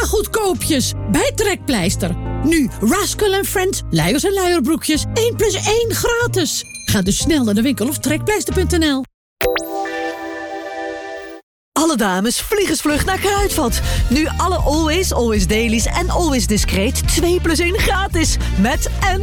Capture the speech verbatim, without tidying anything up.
goedkoopjes bij Trekpleister. Nu Rascal and Friends, luiers en luierbroekjes, één plus één gratis. Ga dus snel naar de winkel of trekpleister punt n l. Alle dames, vliegensvlug naar Kruidvat. Nu alle Always, Always Dailies en Always Discreet twee plus één gratis. Met en